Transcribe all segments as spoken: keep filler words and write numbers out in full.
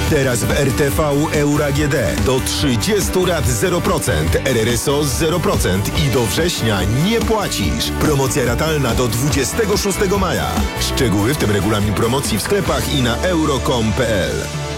Teraz w R T V Euro A G D do trzydziestu lat zero procent, R R S O zero procent i do września nie płacisz. Promocja ratalna do dwudziestego szóstego maja. Szczegóły, w tym regulamin promocji w sklepach i na euro kropka com kropka p l.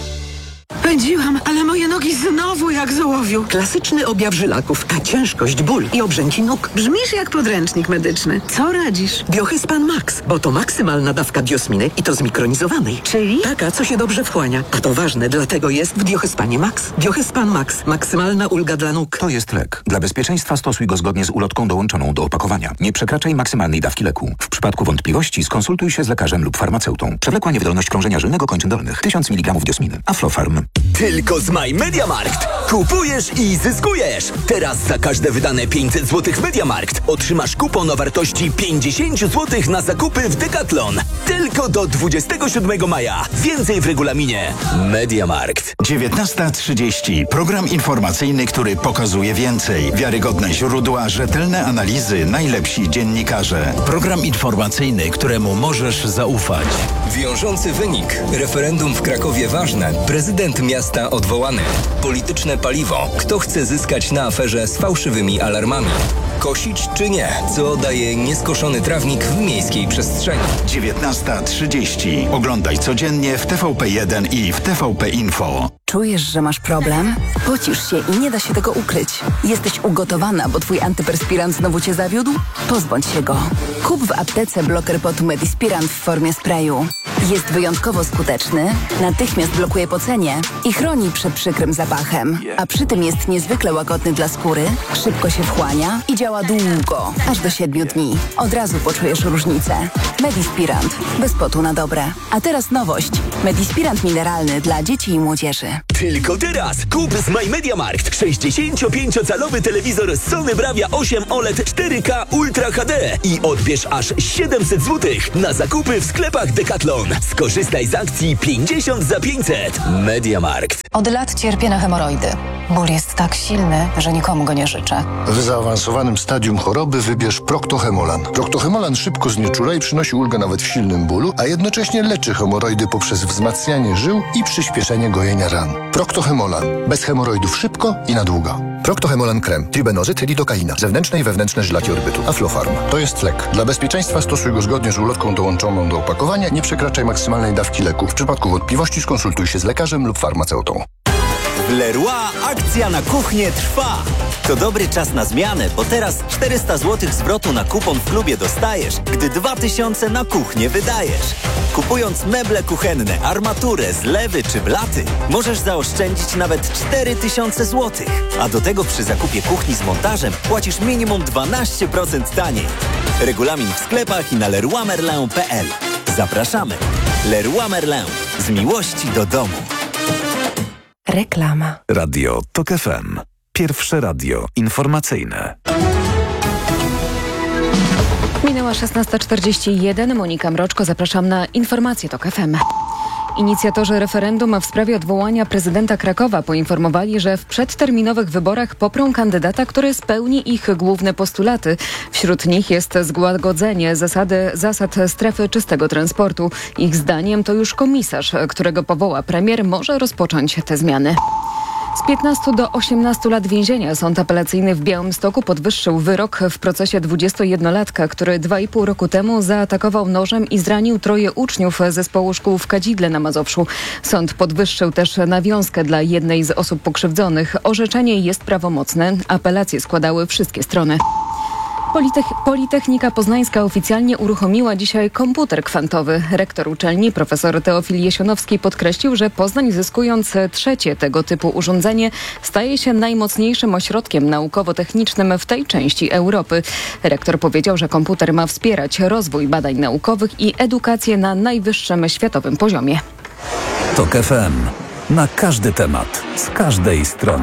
Pędziłam, ale moje nogi znowu jak z ołowiu. Klasyczny objaw żylaków, a ciężkość, ból i obrzęki nóg. Brzmisz jak podręcznik medyczny. Co radzisz? Biohyspan Max, bo to maksymalna dawka diosminy i to zmikronizowanej. Czyli? Taka, co się dobrze wchłania. A to ważne, dlatego jest w Biohyspanie Max. Biohyspan Max. Maksymalna ulga dla nóg. To jest lek. Dla bezpieczeństwa stosuj go zgodnie z ulotką dołączoną do opakowania. Nie przekraczaj maksymalnej dawki leku. W przypadku wątpliwości skonsultuj się z lekarzem lub farmaceutą. Przewlekła niewydolność krążenia żylnego kończyn dolnych. tysiąc miligramów diosminy. Aflofarm. Tylko z My MediaMarkt. Kupujesz i zyskujesz. Teraz za każde wydane pięćset złotych w MediaMarkt otrzymasz kupon o wartości pięćdziesiąt złotych na zakupy w Decathlon. Tylko do dwudziestego siódmego maja. Więcej w regulaminie. MediaMarkt. dziewiętnasta trzydzieści. Program informacyjny, który pokazuje więcej. Wiarygodne źródła, rzetelne analizy, najlepsi dziennikarze. Program informacyjny, któremu możesz zaufać. Wiążący wynik. Referendum w Krakowie ważne. Prezydent miasta odwołany. Polityczne paliwo. Kto chce zyskać na aferze z fałszywymi alarmami? Kosić czy nie? Co daje nieskoszony trawnik w miejskiej przestrzeni? dziewiętnasta trzydzieści. Oglądaj codziennie w T V P jeden i w T V P Info. Czujesz, że masz problem? Pocisz się i nie da się tego ukryć. Jesteś ugotowana, bo twój antyperspirant znowu cię zawiódł? Pozbądź się go. Kup w aptece bloker potu Medispirant w formie sprayu. Jest wyjątkowo skuteczny, natychmiast blokuje pocenie i chroni przed przykrym zapachem. A przy tym jest niezwykle łagodny dla skóry, szybko się wchłania i działa długo, aż do siedmiu dni. Od razu poczujesz różnicę. Medispirant. Bez potu na dobre. A teraz nowość. Medispirant mineralny dla dzieci i młodzieży. Tylko teraz kup z My MediaMarkt sześćdziesięciopięciocalowy telewizor Sony Bravia osiem O L E D cztery K Ultra H D i odbierz aż siedemset złotych na zakupy w sklepach Decathlon. Skorzystaj z akcji pięćdziesiąt za pięćset. MediaMarkt. Od lat cierpię na hemoroidy. Ból jest tak silny, że nikomu go nie życzę. W zaawansowanym stadium choroby wybierz Proctohemolan. Proctohemolan szybko znieczula i przynosi ulgę nawet w silnym bólu, a jednocześnie leczy hemoroidy poprzez wzmacnianie żył i przyspieszenie gojenia ran. Proctohemolan. Bez hemoroidów szybko i na długo. Proctohemolan krem. Tribenozyt, lidokaina. Zewnętrzne i wewnętrzne żylaki odbytu. Aflofarm. To jest lek. Dla bezpieczeństwa stosuj go zgodnie z ulotką dołączoną do opakowania. Nie przekraczaj maksymalnej dawki leku. W przypadku wątpliwości skonsultuj się z lekarzem lub farmaceutą. W Leroy akcja na kuchnię trwa. To dobry czas na zmianę, bo teraz czterysta złotych zwrotu na kupon w klubie dostajesz, gdy dwa tysiące na kuchnię wydajesz. Kupując meble kuchenne, armaturę, zlewy czy blaty, możesz zaoszczędzić nawet cztery tysiące złotych. A do tego przy zakupie kuchni z montażem płacisz minimum dwanaście procent taniej. Regulamin w sklepach i na leroy merlin kropka p l. Zapraszamy. Leroy Merlin. Z miłości do domu. Reklama. Radio Tok F M. Pierwsze radio informacyjne. Minęła szesnasta czterdzieści jeden. Monika Mroczko, zapraszam na informacje Tok F M. Inicjatorzy referendum w sprawie odwołania prezydenta Krakowa poinformowali, że w przedterminowych wyborach poprą kandydata, który spełni ich główne postulaty. Wśród nich jest złagodzenie zasady, zasad strefy czystego transportu. Ich zdaniem to już komisarz, którego powoła premier, może rozpocząć te zmiany. Z piętnastu do osiemnastu lat więzienia Sąd Apelacyjny w Białymstoku podwyższył wyrok w procesie dwudziestojednolatka, który dwa i pół roku temu zaatakował nożem i zranił troje uczniów zespołu szkół w Kadzidle na Mazowszu. Sąd podwyższył też nawiązkę dla jednej z osób pokrzywdzonych. Orzeczenie jest prawomocne. Apelacje składały wszystkie strony. Politech- Politechnika Poznańska oficjalnie uruchomiła dzisiaj komputer kwantowy. Rektor uczelni, profesor Teofil Jesionowski, podkreślił, że Poznań, zyskując trzecie tego typu urządzenie, staje się najmocniejszym ośrodkiem naukowo-technicznym w tej części Europy. Rektor powiedział, że komputer ma wspierać rozwój badań naukowych i edukację na najwyższym światowym poziomie. Tok F M. Na każdy temat, z każdej strony.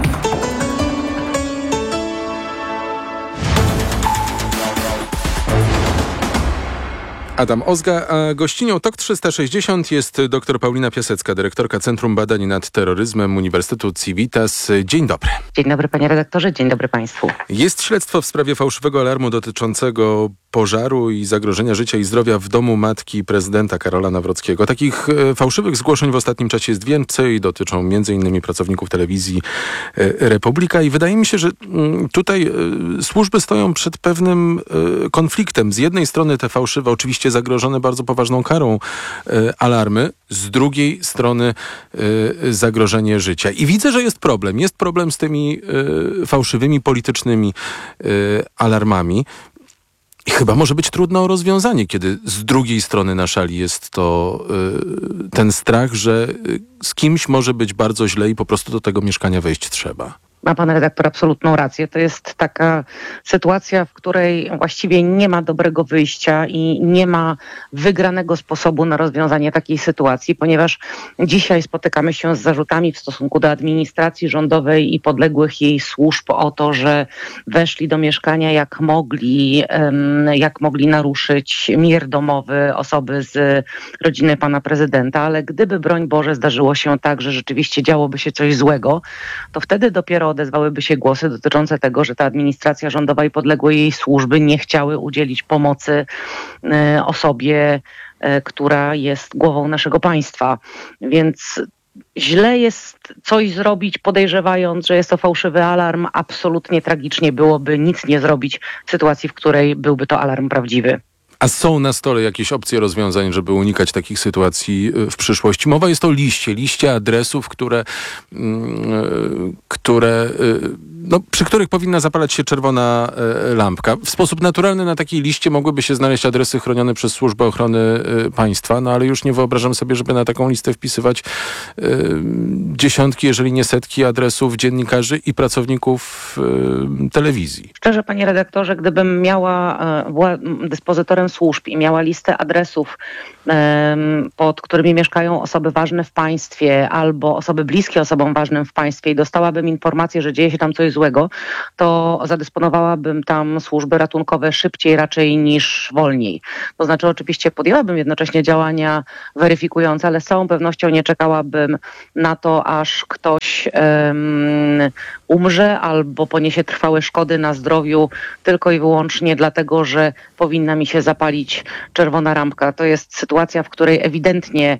Adam Ozga, a gościnią Tok trzysta sześćdziesiąt jest dr Paulina Piasecka, dyrektorka Centrum Badań nad Terroryzmem Uniwersytetu Civitas. Dzień dobry. Dzień dobry panie redaktorze, dzień dobry państwu. Jest śledztwo w sprawie fałszywego alarmu dotyczącego pożaru i zagrożenia życia i zdrowia w domu matki prezydenta Karola Nawrockiego. Takich e, fałszywych zgłoszeń w ostatnim czasie jest więcej, dotyczą między innymi pracowników telewizji e, Republika i wydaje mi się, że m, tutaj e, służby stoją przed pewnym e, konfliktem. Z jednej strony te fałszywe, oczywiście zagrożone bardzo poważną karą e, alarmy, z drugiej strony e, zagrożenie życia. I widzę, że jest problem. Jest problem z tymi e, fałszywymi politycznymi e, alarmami. I chyba może być trudne o rozwiązanie, kiedy z drugiej strony na szali jest to y, ten strach, że y, z kimś może być bardzo źle i po prostu do tego mieszkania wejść trzeba. Ma pan redaktor absolutną rację. To jest taka sytuacja, w której właściwie nie ma dobrego wyjścia i nie ma wygranego sposobu na rozwiązanie takiej sytuacji, ponieważ dzisiaj spotykamy się z zarzutami w stosunku do administracji rządowej i podległych jej służb o to, że weszli do mieszkania jak mogli, jak mogli naruszyć mier domowy osoby z rodziny pana prezydenta, ale gdyby, broń Boże, zdarzyło się tak, że rzeczywiście działoby się coś złego, to wtedy dopiero odezwałyby się głosy dotyczące tego, że ta administracja rządowa i podległe jej służby nie chciały udzielić pomocy y, osobie, y, która jest głową naszego państwa. Więc źle jest coś zrobić, podejrzewając, że jest to fałszywy alarm. Absolutnie tragicznie byłoby nic nie zrobić w sytuacji, w której byłby to alarm prawdziwy. A są na stole jakieś opcje rozwiązań, żeby unikać takich sytuacji w przyszłości? Mowa jest o liście, liście adresów, które, które, no, przy których powinna zapalać się czerwona lampka. W sposób naturalny na takiej liście mogłyby się znaleźć adresy chronione przez Służbę Ochrony Państwa, no ale już nie wyobrażam sobie, żeby na taką listę wpisywać dziesiątki, jeżeli nie setki adresów dziennikarzy i pracowników telewizji. Szczerze, panie redaktorze, gdybym miała, była dyspozytorem służb i miała listę adresów, pod którymi mieszkają osoby ważne w państwie albo osoby bliskie osobom ważnym w państwie i dostałabym informację, że dzieje się tam coś złego, to zadysponowałabym tam służby ratunkowe szybciej raczej niż wolniej. To znaczy oczywiście podjęłabym jednocześnie działania weryfikujące, ale z całą pewnością nie czekałabym na to, aż ktoś um, umrze albo poniesie trwałe szkody na zdrowiu tylko i wyłącznie dlatego, że powinna mi się zapalić czerwona lampka. To jest sytuacja, w której ewidentnie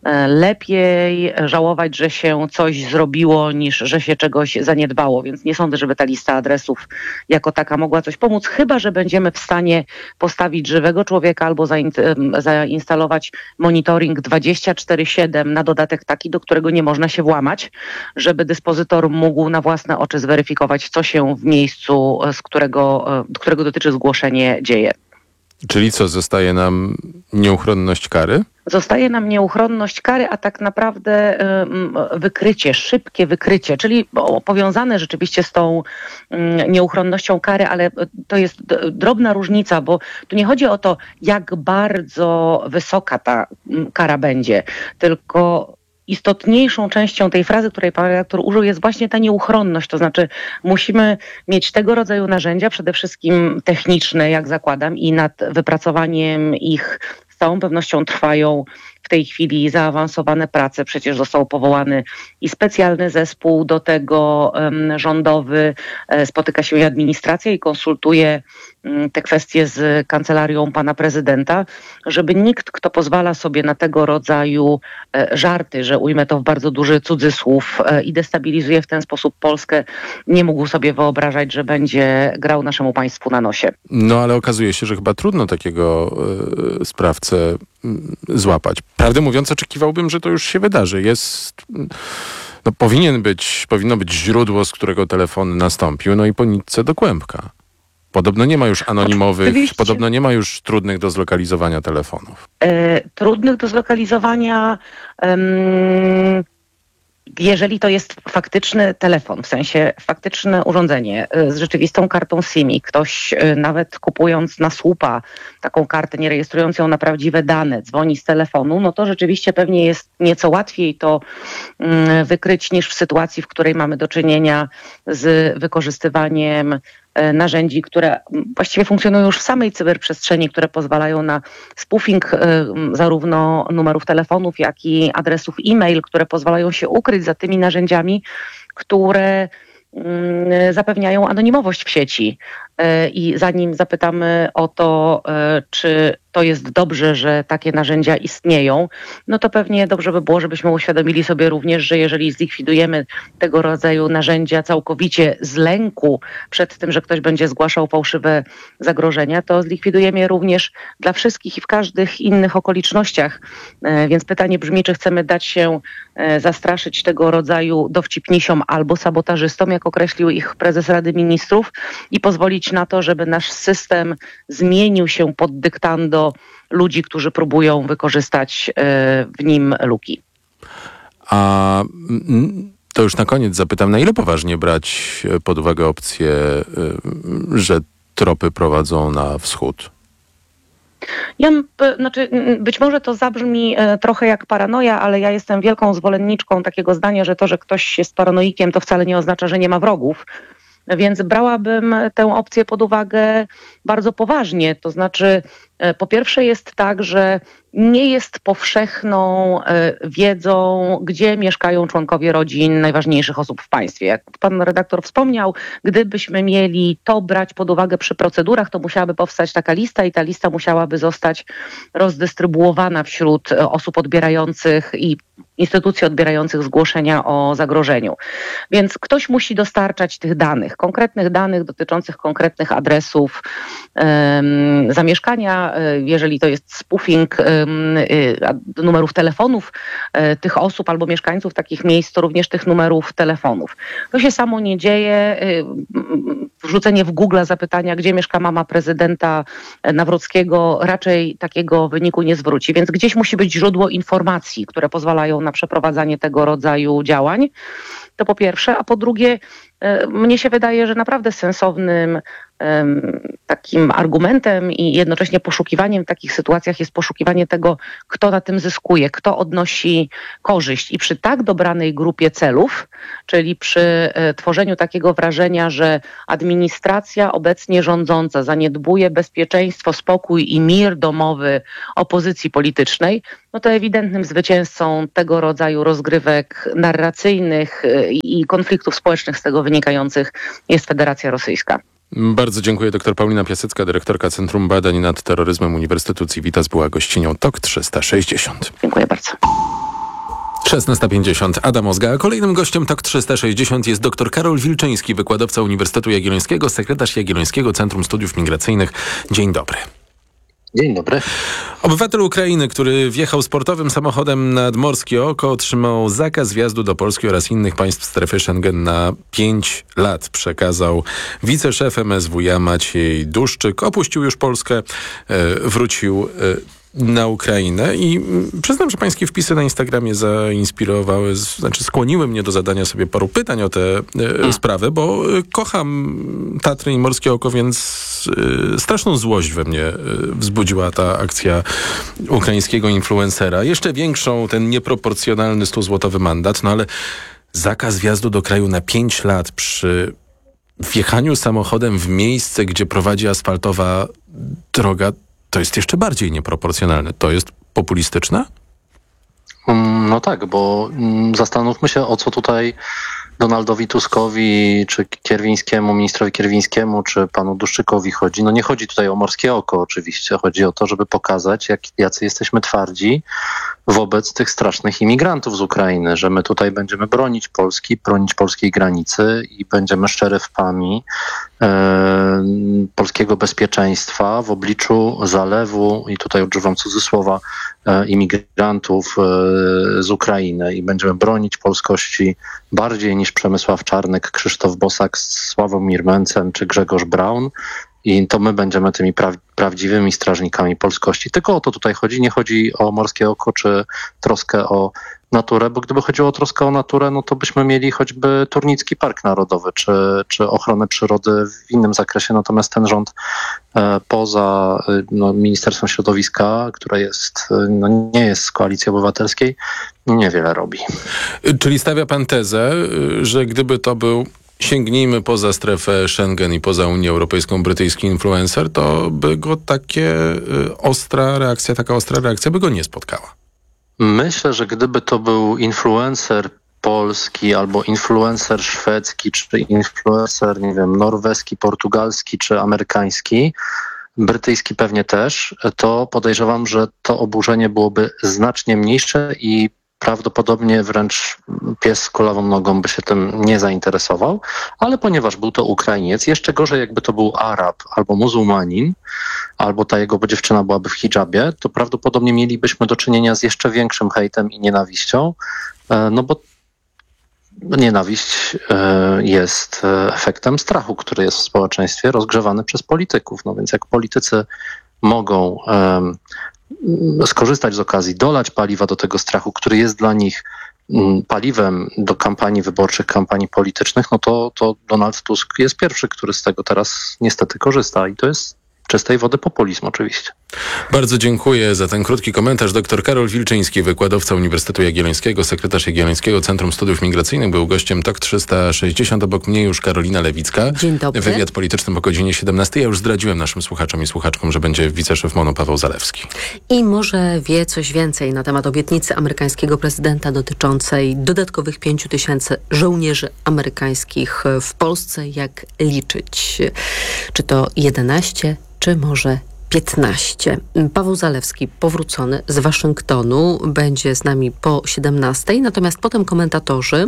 lepiej żałować, że się coś zrobiło, niż że się czegoś zaniedbało. Więc nie sądzę, żeby ta lista adresów jako taka mogła coś pomóc, chyba że będziemy w stanie postawić żywego człowieka albo zainstalować monitoring dwadzieścia cztery siedem, na dodatek taki, do którego nie można się włamać, żeby dyspozytor mógł na własne oczy zweryfikować, co się w miejscu, z którego, do którego dotyczy zgłoszenie, dzieje. Czyli co, zostaje nam nieuchronność kary? Zostaje nam nieuchronność kary, a tak naprawdę wykrycie, szybkie wykrycie, czyli powiązane rzeczywiście z tą nieuchronnością kary, ale to jest drobna różnica, bo tu nie chodzi o to, jak bardzo wysoka ta kara będzie, tylko istotniejszą częścią tej frazy, której pan redaktor użył, jest właśnie ta nieuchronność. To znaczy musimy mieć tego rodzaju narzędzia, przede wszystkim techniczne, jak zakładam, i nad wypracowaniem ich z całą pewnością trwają w tej chwili zaawansowane prace. Przecież został powołany i specjalny zespół do tego um, rządowy. E, spotyka się i administracja i konsultuje um, te kwestie z kancelarią pana prezydenta, żeby nikt, kto pozwala sobie na tego rodzaju e, żarty, że ujmę to w bardzo duży cudzysłów e, i destabilizuje w ten sposób Polskę, nie mógł sobie wyobrażać, że będzie grał naszemu państwu na nosie. No ale okazuje się, że chyba trudno takiego e, sprawcę złapać. Prawdę mówiąc, oczekiwałbym, że to już się wydarzy. Jest, no, powinien być, powinno być źródło, z którego telefon nastąpił, no i po nitce do kłębka. Podobno nie ma już anonimowych, Oczywiście. podobno nie ma już trudnych do zlokalizowania telefonów. E, trudnych do zlokalizowania... Um... Jeżeli to jest faktyczny telefon, w sensie faktyczne urządzenie z rzeczywistą kartą SIM i ktoś nawet kupując na słupa taką kartę, nie rejestrując ją na prawdziwe dane, dzwoni z telefonu, no to rzeczywiście pewnie jest nieco łatwiej to wykryć niż w sytuacji, w której mamy do czynienia z wykorzystywaniem narzędzi, które właściwie funkcjonują już w samej cyberprzestrzeni, które pozwalają na spoofing zarówno numerów telefonów, jak i adresów e-mail, które pozwalają się ukryć za tymi narzędziami, które zapewniają anonimowość w sieci. I zanim zapytamy o to, czy to jest dobrze, że takie narzędzia istnieją, no to pewnie dobrze by było, żebyśmy uświadomili sobie również, że jeżeli zlikwidujemy tego rodzaju narzędzia całkowicie z lęku przed tym, że ktoś będzie zgłaszał fałszywe zagrożenia, to zlikwidujemy je również dla wszystkich i w każdych innych okolicznościach. Więc pytanie brzmi, czy chcemy dać się zastraszyć tego rodzaju dowcipnisiom albo sabotażystom, jak określił ich prezes Rady Ministrów, i pozwolić na to, żeby nasz system zmienił się pod dyktando ludzi, którzy próbują wykorzystać w nim luki. A to już na koniec zapytam, na ile poważnie brać pod uwagę opcję, że tropy prowadzą na wschód? Ja, znaczy, być może to zabrzmi trochę jak paranoja, ale ja jestem wielką zwolenniczką takiego zdania, że to, że ktoś jest paranoikiem, to wcale nie oznacza, że nie ma wrogów. Więc brałabym tę opcję pod uwagę bardzo poważnie. To znaczy, po pierwsze jest tak, że nie jest powszechną wiedzą, gdzie mieszkają członkowie rodzin najważniejszych osób w państwie. Jak pan redaktor wspomniał, gdybyśmy mieli to brać pod uwagę przy procedurach, to musiałaby powstać taka lista i ta lista musiałaby zostać rozdystrybuowana wśród osób odbierających i instytucji odbierających zgłoszenia o zagrożeniu. Więc ktoś musi dostarczać tych danych, konkretnych danych dotyczących konkretnych adresów um, zamieszkania, jeżeli to jest spoofing um, numerów telefonów um, tych osób albo mieszkańców takich miejsc, to również tych numerów telefonów. To się samo nie dzieje. Um, wrzucenie w Google zapytania, gdzie mieszka mama prezydenta Nawrockiego, raczej takiego wyniku nie zwróci. Więc gdzieś musi być źródło informacji, które pozwalają na przeprowadzanie tego rodzaju działań. To po pierwsze, a po drugie, mnie się wydaje, że naprawdę sensownym takim argumentem i jednocześnie poszukiwaniem w takich sytuacjach jest poszukiwanie tego, kto na tym zyskuje, kto odnosi korzyść. I przy tak dobranej grupie celów, czyli przy tworzeniu takiego wrażenia, że administracja obecnie rządząca zaniedbuje bezpieczeństwo, spokój i mir domowy opozycji politycznej, no to ewidentnym zwycięzcą tego rodzaju rozgrywek narracyjnych i konfliktów społecznych z tego wynikających jest Federacja Rosyjska. Bardzo dziękuję. Doktor Paulina Piasecka, dyrektorka Centrum Badań nad Terroryzmem Uniwersytetu Civitas, była gościnią T O K trzysta sześćdziesiąt. Dziękuję bardzo. szesnasta pięćdziesiąt. Adam Ozga, a kolejnym gościem T O K trzysta sześćdziesiąt jest dr Karol Wilczyński, wykładowca Uniwersytetu Jagiellońskiego, sekretarz Jagiellońskiego Centrum Studiów Migracyjnych. Dzień dobry. Dzień dobry. Obywatel Ukrainy, który wjechał sportowym samochodem nad Morskie Oko, otrzymał zakaz wjazdu do Polski oraz innych państw strefy Schengen na pięć lat. Przekazał wiceszef M S W J Maciej Duszczyk. Opuścił już Polskę, wrócił na Ukrainę i przyznam, że pańskie wpisy na Instagramie zainspirowały, znaczy skłoniły mnie do zadania sobie paru pytań o tę hmm. sprawę, bo kocham Tatry i Morskie Oko, więc straszną złość we mnie wzbudziła ta akcja ukraińskiego influencera. Jeszcze większą ten nieproporcjonalny stuzłotowy mandat, no ale zakaz wjazdu do kraju na pięć lat przy wjechaniu samochodem w miejsce, gdzie prowadzi asfaltowa droga, to jest jeszcze bardziej nieproporcjonalne. To jest populistyczne? No tak, bo zastanówmy się, o co tutaj Donaldowi Tuskowi, czy Kierwińskiemu, ministrowi Kierwińskiemu, czy panu Duszczykowi chodzi. No nie chodzi tutaj o Morskie Oko oczywiście. Chodzi o to, żeby pokazać, jak, jacy jesteśmy twardzi wobec tych strasznych imigrantów z Ukrainy, że my tutaj będziemy bronić Polski, bronić polskiej granicy i będziemy szeryfami e, polskiego bezpieczeństwa w obliczu zalewu, i tutaj używam cudzysłowa, e, imigrantów e, z Ukrainy, i będziemy bronić polskości bardziej niż Przemysław Czarnek, Krzysztof Bosak, Sławomir Mencen czy Grzegorz Braun. I to my będziemy tymi pra- prawdziwymi strażnikami polskości. Tylko o to tutaj chodzi. Nie chodzi o Morskie Oko czy troskę o naturę, bo gdyby chodziło o troskę o naturę, no to byśmy mieli choćby Turnicki Park Narodowy czy, czy ochronę przyrody w innym zakresie. Natomiast ten rząd e, poza no, Ministerstwem Środowiska, które jest, no, nie jest z Koalicji Obywatelskiej, niewiele robi. Czyli stawia pan tezę, że gdyby to był, sięgnijmy poza strefę Schengen i poza Unię Europejską, brytyjski influencer, to by go takie y, ostra reakcja, taka ostra reakcja by go nie spotkała. Myślę, że gdyby to był influencer polski, albo influencer szwedzki, czy influencer, nie wiem, norweski, portugalski, czy amerykański, brytyjski pewnie też, to podejrzewam, że to oburzenie byłoby znacznie mniejsze i prawdopodobnie wręcz pies z kulawą nogą by się tym nie zainteresował, ale ponieważ był to Ukrainiec, jeszcze gorzej jakby to był Arab albo muzułmanin, albo ta jego dziewczyna byłaby w hijabie, to prawdopodobnie mielibyśmy do czynienia z jeszcze większym hejtem i nienawiścią, no bo nienawiść jest efektem strachu, który jest w społeczeństwie rozgrzewany przez polityków. No więc jak politycy mogą skorzystać z okazji, dolać paliwa do tego strachu, który jest dla nich paliwem do kampanii wyborczych, kampanii politycznych, no to, to Donald Tusk jest pierwszy, który z tego teraz niestety korzysta i to jest czystej wody populizm oczywiście. Bardzo dziękuję za ten krótki komentarz. Doktor Karol Wilczyński, wykładowca Uniwersytetu Jagiellońskiego, sekretarz Jagiellońskiego Centrum Studiów Migracyjnych, był gościem T O K trzysta sześćdziesiąt. Obok mnie już Karolina Lewicka. Dzień dobry. Wywiad polityczny po godzinie siedemnastej. Ja już zdradziłem naszym słuchaczom i słuchaczkom, że będzie wiceszef MONU Paweł Zalewski. I może wie coś więcej na temat obietnicy amerykańskiego prezydenta dotyczącej dodatkowych pięciu tysięcy żołnierzy amerykańskich w Polsce. Jak liczyć? Czy to jedenaście, czy może piętnaście. Paweł Zalewski, powrócony z Waszyngtonu, będzie z nami po siedemnastej. Natomiast potem komentatorzy.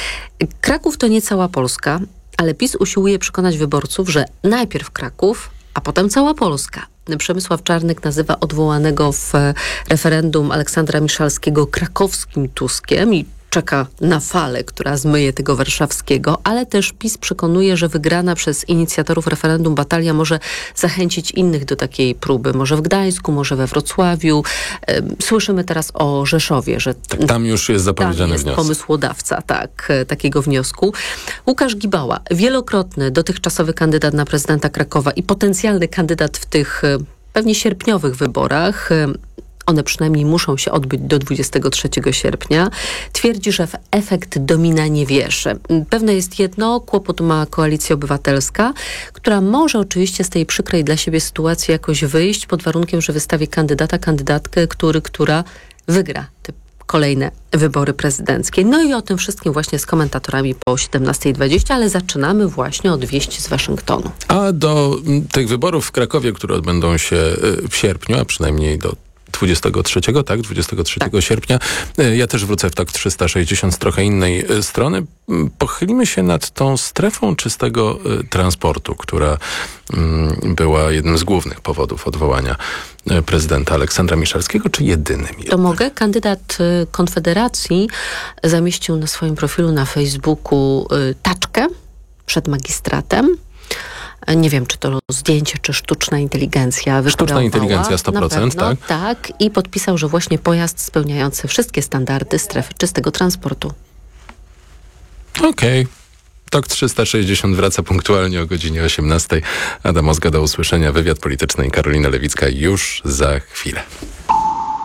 Kraków to nie cała Polska, ale PiS usiłuje przekonać wyborców, że najpierw Kraków, a potem cała Polska. Przemysław Czarnek nazywa odwołanego w referendum Aleksandra Miszalskiego krakowskim Tuskiem i czeka na falę, która zmyje tego warszawskiego, ale też PiS przekonuje, że wygrana przez inicjatorów referendum batalia może zachęcić innych do takiej próby. Może w Gdańsku, może we Wrocławiu. Słyszymy teraz o Rzeszowie, że tak, tam już jest zapowiedziany jest wniosek. Pomysłodawca tak, takiego wniosku. Łukasz Gibała, wielokrotny dotychczasowy kandydat na prezydenta Krakowa i potencjalny kandydat w tych pewnie sierpniowych wyborach. One przynajmniej muszą się odbyć do dwudziestego trzeciego sierpnia. Twierdzi, że w efekt domina nie wierzy. Pewne jest jedno, kłopot ma Koalicja Obywatelska, która może oczywiście z tej przykrej dla siebie sytuacji jakoś wyjść, pod warunkiem, że wystawi kandydata, kandydatkę, który, która wygra te kolejne wybory prezydenckie. No i o tym wszystkim właśnie z komentatorami po siedemnastej dwadzieścia, ale zaczynamy właśnie od wieści z Waszyngtonu. A do tych wyborów w Krakowie, które odbędą się w sierpniu, a przynajmniej do dwudziestego trzeciego, tak? dwudziestego trzeciego tak. sierpnia. Ja też wrócę w T O K trzysta sześćdziesiąt z trochę innej strony. Pochylimy się nad tą strefą czystego transportu, która była jednym z głównych powodów odwołania prezydenta Aleksandra Miszalskiego, czy jedynym? Jednak? To mogę? Kandydat Konfederacji zamieścił na swoim profilu na Facebooku taczkę przed magistratem. Nie wiem, czy to zdjęcie, czy sztuczna inteligencja. Sztuczna inteligencja sto procent, pewno, tak? Tak. I podpisał, że właśnie pojazd spełniający wszystkie standardy strefy czystego transportu. Okej. Okay. T O K trzysta sześćdziesiąt wraca punktualnie o godzinie osiemnastej. Adam Ozga, do usłyszenia. Wywiad polityczny i Karolina Lewicka już za chwilę.